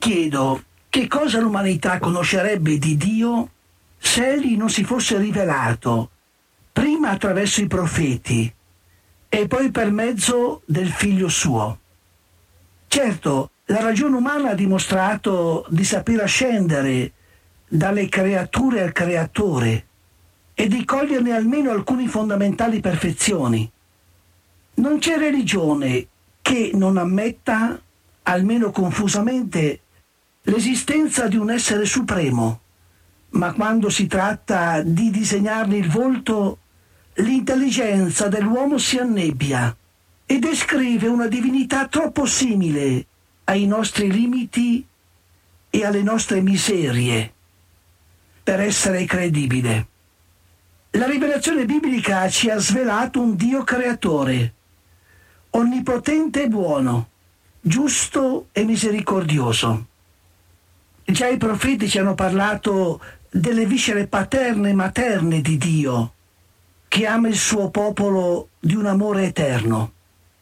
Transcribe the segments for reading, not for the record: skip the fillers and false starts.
chiedo che cosa l'umanità conoscerebbe di Dio se egli non si fosse rivelato prima attraverso i profeti e poi per mezzo del Figlio suo. Certo, la ragione umana ha dimostrato di saper ascendere dalle creature al Creatore e di coglierne almeno alcune fondamentali perfezioni. Non c'è religione che non ammetta, almeno confusamente, l'esistenza di un essere supremo, ma quando si tratta di disegnarne il volto, l'intelligenza dell'uomo si annebbia e descrive una divinità troppo simile ai nostri limiti e alle nostre miserie per essere credibile. La rivelazione biblica ci ha svelato un Dio creatore, onnipotente e buono, giusto e misericordioso. Già i profeti ci hanno parlato delle viscere paterne e materne di Dio, che ama il suo popolo di un amore eterno.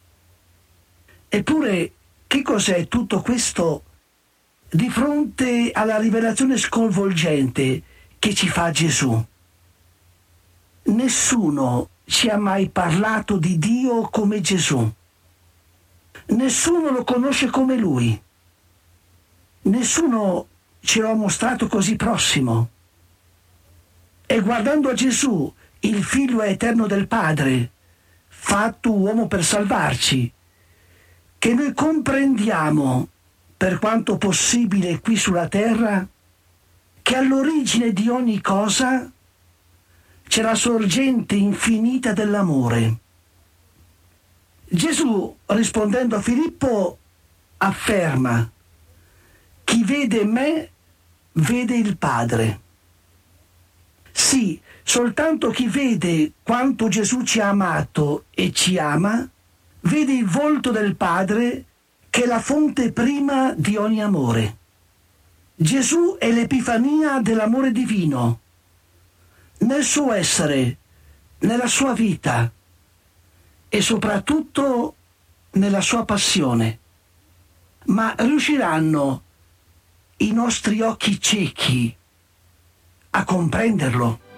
Eppure, che cos'è tutto questo di fronte alla rivelazione sconvolgente che ci fa Gesù? Nessuno ci ha mai parlato di Dio come Gesù. Nessuno lo conosce come Lui. Nessuno ce l'ha mostrato così prossimo. E guardando a Gesù, il Figlio eterno del Padre, fatto uomo per salvarci, che noi comprendiamo, per quanto possibile qui sulla terra, che all'origine di ogni cosa c'è la sorgente infinita dell'amore. Gesù, rispondendo a Filippo, afferma: chi vede me, vede il Padre. Sì, soltanto chi vede quanto Gesù ci ha amato e ci ama, vede il volto del Padre, che è la fonte prima di ogni amore. Gesù è l'epifania dell'amore divino, nel suo essere, nella sua vita e soprattutto nella sua passione. Ma riusciranno i nostri occhi ciechi a comprenderlo?